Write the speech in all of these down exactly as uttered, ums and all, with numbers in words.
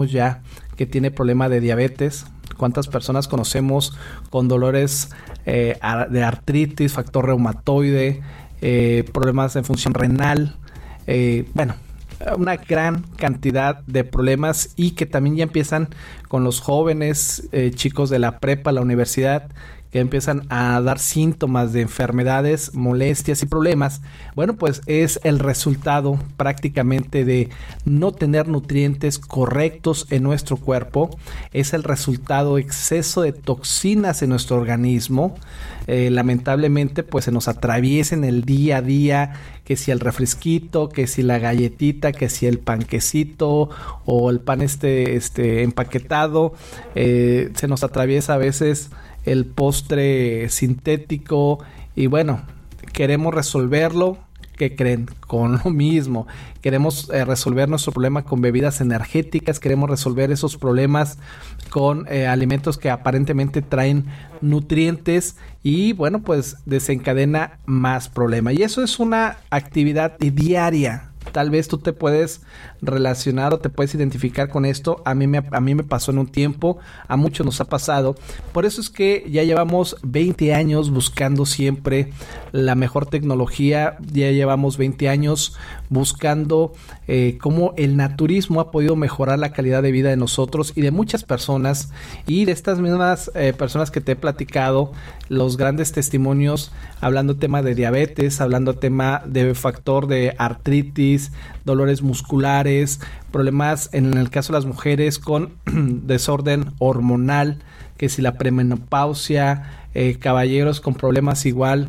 ya que tiene problema de diabetes? ¿Cuántas personas conocemos con dolores eh, de artritis, factor reumatoide, eh, problemas de función renal? Eh, bueno, una gran cantidad de problemas, y que también ya empiezan con los jóvenes, eh, chicos de la prepa, la universidad, que empiezan a dar síntomas de enfermedades, molestias y problemas. Bueno, pues es el resultado prácticamente de no tener nutrientes correctos en nuestro cuerpo. Es el resultado de exceso de toxinas en nuestro organismo. Eh, lamentablemente, pues se nos atraviesa en el día a día, que si el refresquito, que si la galletita, que si el panquecito o el pan este, este empaquetado. Eh, se nos atraviesa a veces el postre sintético, y bueno, queremos resolverlo. ¿Qué creen? Con lo mismo. Queremos eh, resolver nuestro problema con bebidas energéticas, queremos resolver esos problemas con eh, alimentos que aparentemente traen nutrientes, y bueno, pues desencadena más problema. Y eso es una actividad diaria. Tal vez tú te puedes relacionar o te puedes identificar con esto. A mí me, a mí me pasó en un tiempo, a muchos nos ha pasado. Por eso es que ya llevamos veinte años buscando siempre la mejor tecnología. Ya llevamos veinte años buscando eh, cómo el naturismo ha podido mejorar la calidad de vida de nosotros y de muchas personas. Y de estas mismas eh, personas que te he platicado, los grandes testimonios, hablando tema de diabetes, hablando tema de factor de artritis, dolores musculares, problemas en el caso de las mujeres con desorden hormonal, que si la premenopausia, eh, caballeros con problemas igual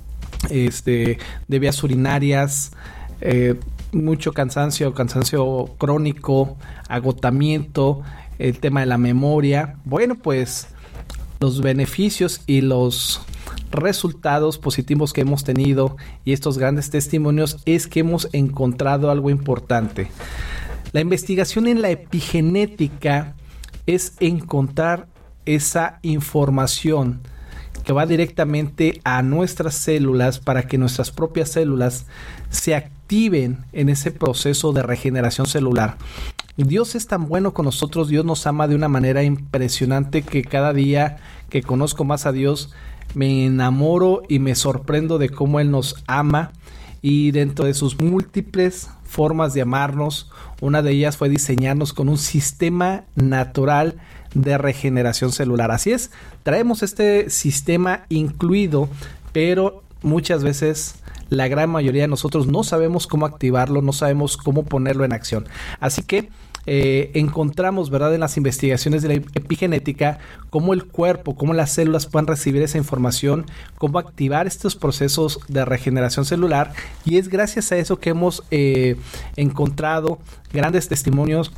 este de vías urinarias, eh, mucho cansancio, cansancio crónico, agotamiento, el tema de la memoria. Bueno, pues los beneficios y los resultados positivos que hemos tenido y estos grandes testimonios es que hemos encontrado algo importante. La investigación en la epigenética es encontrar esa información que va directamente a nuestras células para que nuestras propias células se activen en ese proceso de regeneración celular. Dios es tan bueno con nosotros, Dios nos ama de una manera impresionante, que cada día que conozco más a Dios me enamoro y me sorprendo de cómo Él nos ama, y dentro de sus múltiples formas de amarnos, una de ellas fue diseñarnos con un sistema natural de regeneración celular. Así es, traemos este sistema incluido, pero muchas veces la gran mayoría de nosotros no sabemos cómo activarlo, no sabemos cómo ponerlo en acción. Así que Eh, encontramos, ¿verdad?, en las investigaciones de la epigenética, cómo el cuerpo, cómo las células pueden recibir esa información, cómo activar estos procesos de regeneración celular, y es gracias a eso que hemos eh, encontrado grandes testimonios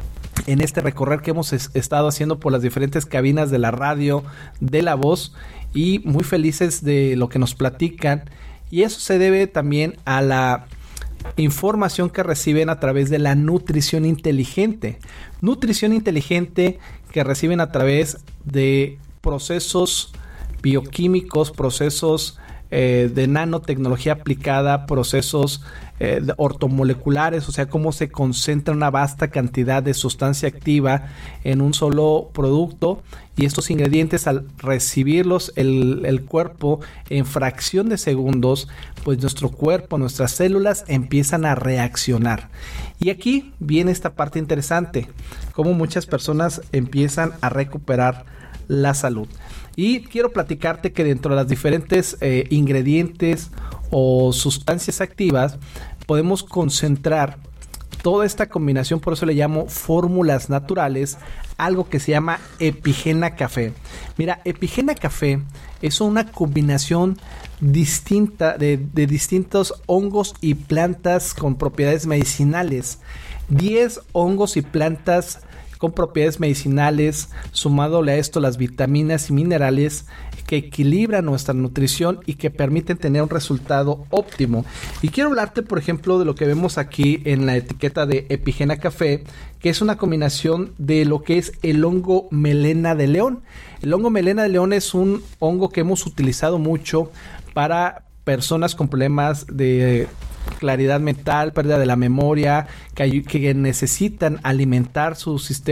en este recorrer que hemos es- estado haciendo por las diferentes cabinas de la radio, de La Voz, y muy felices de lo que nos platican. Y eso se debe también a la información que reciben a través de la nutrición inteligente. Nutrición inteligente que reciben a través de procesos bioquímicos, procesos eh, de nanotecnología aplicada, procesos eh, ortomoleculares, o sea, cómo se concentra una vasta cantidad de sustancia activa en un solo producto, y estos ingredientes, al recibirlos el, el cuerpo en fracción de segundos, pues nuestro cuerpo, nuestras células empiezan a reaccionar. Y aquí viene esta parte interesante, cómo muchas personas empiezan a recuperar la salud. Y quiero platicarte que dentro de las diferentes eh, ingredientes o sustancias activas podemos concentrar toda esta combinación, por eso le llamo fórmulas naturales, algo que se llama Epigena Café. Mira, Epigena Café es una combinación distinta de, de distintos hongos y plantas con propiedades medicinales. diez hongos y plantas con propiedades medicinales, sumándole a esto las vitaminas y minerales que equilibran nuestra nutrición y que permiten tener un resultado óptimo. Y quiero hablarte, por ejemplo, de lo que vemos aquí en la etiqueta de Epigena Café, que es una combinación de lo que es el hongo melena de león. El hongo melena de león es un hongo que hemos utilizado mucho para personas con problemas de claridad mental, pérdida de la memoria, que, que necesitan alimentar su sistema